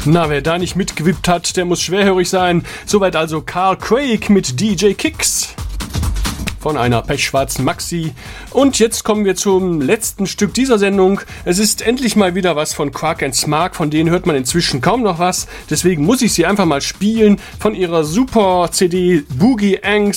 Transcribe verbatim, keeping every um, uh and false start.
Na, wer da nicht mitgewippt hat, der muss schwerhörig sein. Soweit also Carl Craig mit D J Kicks von einer pechschwarzen Maxi. Und jetzt kommen wir zum letzten Stück dieser Sendung. Es ist endlich mal wieder was von Quark and Smark, von denen hört man inzwischen kaum noch was. Deswegen muss ich sie einfach mal spielen von ihrer super C D Boogie Angst.